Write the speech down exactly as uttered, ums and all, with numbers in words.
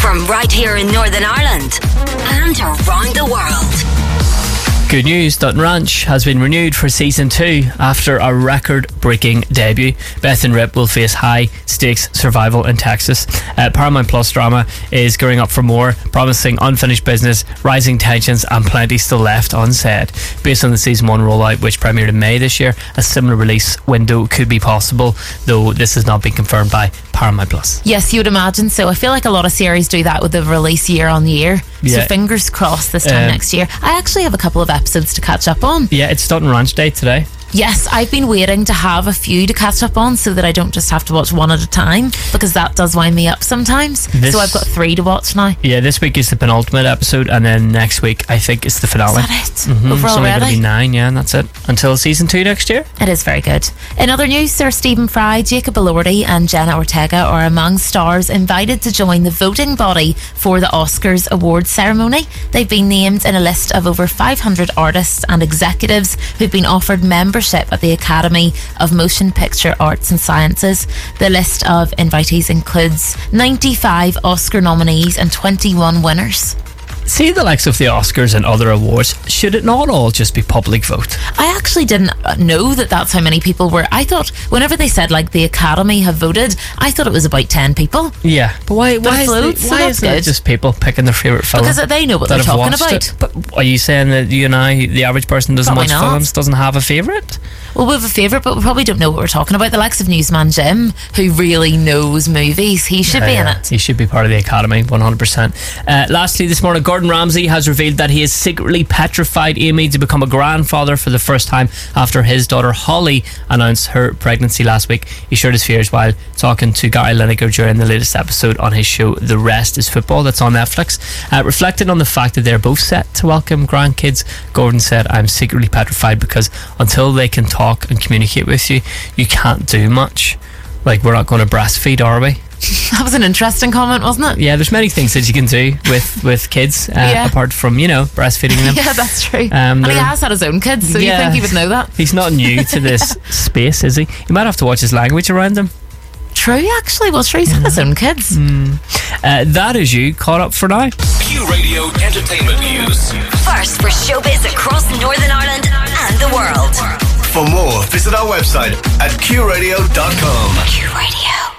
from right here in Northern Ireland and around the world. Good news, Dutton Ranch has been renewed for season two after a record-breaking debut. Beth and Rip will face high-stakes survival in Texas. Uh, Paramount Plus drama is gearing up for more, promising unfinished business, rising tensions and plenty still left unsaid. Based on the season one rollout, which premiered in May this year, a similar release window could be possible, though this has not been confirmed by Paramount Plus. Yes, you would imagine so. I feel like a lot of series do that with the release year on year. Yeah. So fingers crossed this time Um, next year. I actually have a couple of episodes to catch up on. Yeah, it's Dutton Ranch Day today. Yes, I've been waiting to have a few to catch up on so that I don't just have to watch one at a time, because that does wind me up sometimes. This- So I've got three to watch now. Yeah, this week is the penultimate episode, and then next week I think it's the finale. Is that it? Mm-hmm. Over It's only going to already? be nine, yeah, and that's it until season two next year. It is very good. In other news, Sir Stephen Fry, Jacob Elordi and Jenna Ortega are among stars invited to join the voting body for the Oscars awards ceremony. They've been named in a list of over five hundred artists and executives who've been offered membership at the Academy of Motion Picture Arts and Sciences. The list of invitees includes ninety-five Oscar nominees and twenty-one winners. See the likes of the Oscars and other awards, should it not all just be public vote? I actually didn't know that that's how many people were. I thought whenever they said like the Academy have voted, I thought it was about ten people. Yeah, but why, But why, it's is loads, the, so why that's isn't it good. just people picking their favourite film? Because they know what that they're have talking watched about. it? But are you saying that you and I, the average person, doesn't Probably watch not. films, doesn't have a favourite? Well, we have a favourite, but we probably don't know what we're talking about. The likes of Newsman Jim, who really knows movies, he should be in Uh, it. He should be part of the Academy, one hundred percent. Uh, lastly, this morning, Gordon Ramsay has revealed that he has secretly petrified Amy to become a grandfather for the first time after his daughter Holly announced her pregnancy last week. He shared his fears while talking to Gary Lineker during the latest episode on his show The Rest is Football, that's on Netflix. Uh, reflecting on the fact that they're both set to welcome grandkids, Gordon said, "I'm secretly petrified because until they can talk and communicate with you, you can't do much. Like, we're not going to breastfeed, are we?" That was an interesting comment, wasn't it? Yeah, there's many things that you can do with, with kids, uh, Yeah. apart from, you know, breastfeeding them. Yeah, that's true. Um, and he they're- has had his own kids, so you Yeah. think he would know that? He's not new to this space, is he? You might have to watch his language around him. True, actually. Well, sure, he's had his own kids. Uh, that is you caught up for now. Q Radio Entertainment News. First for showbiz across Northern Ireland and the world. For more, visit our website at q radio dot com. Q Radio.